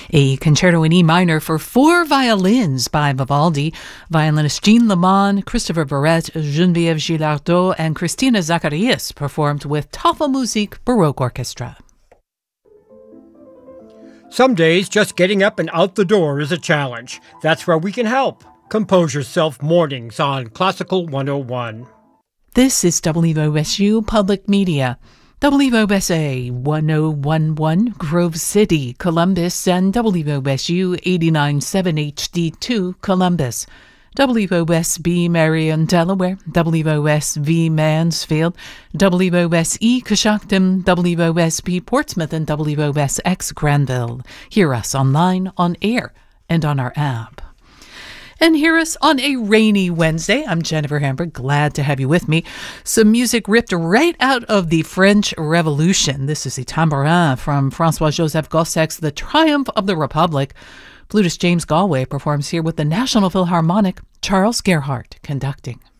A concerto in E minor for 4 violins by Vivaldi. Violinist Jean Lemon, Christopher Barrett, Geneviève Gilardot, and Christina Zacharias performed with Tafelmusik Baroque Orchestra. Some days, just getting up and out the door is a challenge. That's where we can help. Compose Yourself Mornings on Classical 101. This is WOSU Public Media. WOSA 1011 Grove City, Columbus, and WOSU 89.7 HD2 Columbus. WOSB Marion, Delaware, WOSV Mansfield, WOSE Coshocton, WOSB Portsmouth, and WOSX Granville. Hear us online, on air, and on our app. And hear us on a rainy Wednesday. I'm Jennifer Hamburg, glad to have you with me. Some music ripped right out of the French Revolution. This is the Tambourin from François-Joseph Gossek's The Triumph of the Republic. Flutist James Galway performs here with the National Philharmonic, Charles Gerhardt conducting.